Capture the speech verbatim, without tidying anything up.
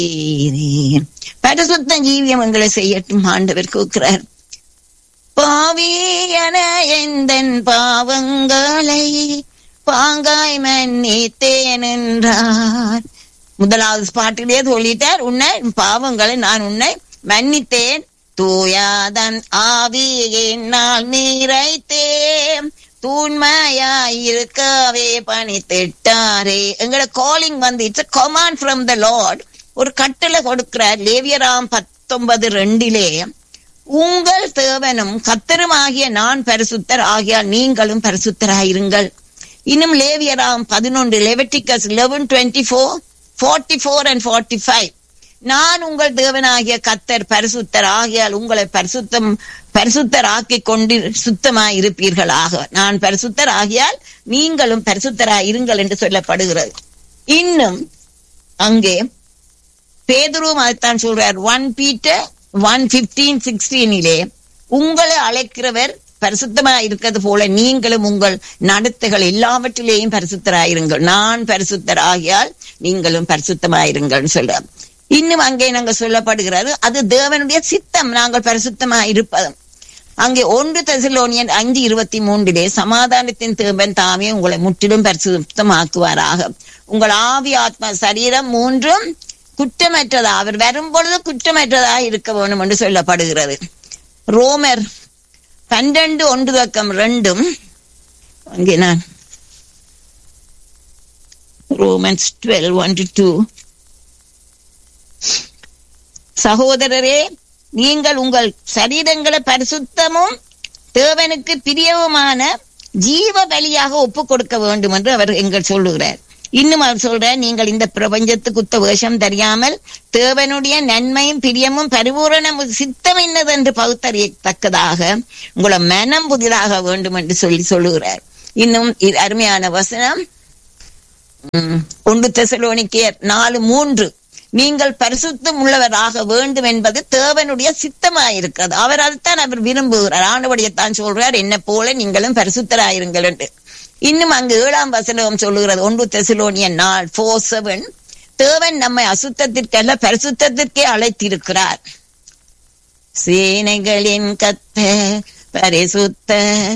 பரிசுத்த ஜீவியம் எங்களை செய்யட்டும் ஆண்டவர் கூறுகிறார். பாவியன எந்தன் பாவங்களை பாங்காய் மன்னித்தேன் என்றார். முதலாவது பாட்டிலே சொல்லிட்டார், உன்னை பாவங்களை நான் உன்னை மன்னித்தேன், தூயாதன் ஆவியினால் நிறைத்தேன், தூய்மையாயிருக்கவே பணித்திட்டாரே. எங்களை காலிங் வந்து it's a command from the Lord. ஒரு கட்டளை கொடுக்கிறார். லேவியராம் பத்தொன்பது ரெண்டிலே, உங்கள் தேவனும் கர்த்தருமாகிய நான் பரிசுத்தர் ஆகியால் நீங்களும் பரிசுத்தராயிருங்கள். இன்னும் லேவியராம் பதினொன்று Leviticus eleven twenty-four forty-four and forty-five, நான் உங்கள் தேவனாகிய கர்த்தர் பரிசுத்தர் ஆகியால் உங்களை பரிசுத்தம் பரிசுத்தர் ஆக்கி கொண்டு சுத்தமாய் இருப்பீர்களாக. நான் பரிசுத்தர் ஆகியால் நீங்களும் பரிசுத்தராய் இருங்கள் என்று சொல்லப்படுகிறது. இன்னும் அங்கே பேதுருவும் அதைத்தான் சொல்றார். ஒன் பீட்டர் ஒன் பிப்டீன் சிக்ஸ்டீனிலே, உங்களை அழைக்கிறவர் பரிசுத்தமாய் இருக்கிறது போல நீங்களும் உங்கள் நடத்தைகள் எல்லாவற்றிலேயும் பரிசுத்தராயிருங்கள். நான் பரிசுத்தர் ஆகியால் நீங்களும் பரிசுத்தமாயிருங்கள் சொல்ற. இன்னும் அங்கே நாங்கள் சொல்லப்படுகிறது, அது தேவனுடைய சித்தம் நாங்கள் பரிசுத்தமாய் இருப்பதும். அங்கே ஒன்று தெசலோனியன் அஞ்சு இருபத்தி மூன்றிலே, சமாதானத்தின் தேவன் தாமே உங்களை முற்றிலும் பரிசுத்தமாக்குவாராக. உங்கள் ஆவி ஆத்மா சரீரம் மூன்றும் குற்றமற்றதா அவர் வரும் பொழுது குற்றமற்றதா இருக்க வேண்டும் என்று சொல்லப்படுகிறது. ரோமர் பன்னிரண்டு ஒன்று பக்கம் ரெண்டும், அங்கே நான் Romans twelve one to two, சகோதரரே நீங்கள் உங்கள் சரீரங்களை பரிசுத்தமும் தேவனுக்கு பிரியவுமான ஜீவ பலியாக ஒப்பு கொடுக்க வேண்டும் என்று அவர் எங்கள் சொல்லுகிறார். இன்னும் அவர் சொல்றார், நீங்கள் இந்த பிரபஞ்சத்துக்குத்த வேஷம் தெரியாமல் தேவனுடைய நன்மையும் பிரியமும் பரிபூரண சித்தம் என்னது என்று பகுத்தறியத்தக்கதாக உங்களை மனம் புதிதாக வேண்டும் என்று சொல்லி சொல்லுகிறார். இன்னும் அருமையான வசனம் உம் ஒன்று தெசலோனிக்கேயர் நாலு மூன்று, நீங்கள் பரிசுத்தம் உள்ளவராக வேண்டும் என்பது தேவனுடைய சித்தமாயிருக்கிறது. அவர் அதுதான் அவர் விரும்புகிறார். ஆண்டவரையத்தான் சொல்றார், என்ன போல நீங்களும் பரிசுத்தராயிருங்கள் என்று. இன்னும் அங்கு ஏழாம் வசனம் சொல்லுகிறது, ஒன்று தெசலோனியன் நாலு போர் செவன், தேவன் நம்மை அசுத்தத்திற்கல்ல பரிசுத்தத்திற்கே அழைத்திருக்கிறார். சேனைகளின் கர்த்தர் பரிசுத்தர்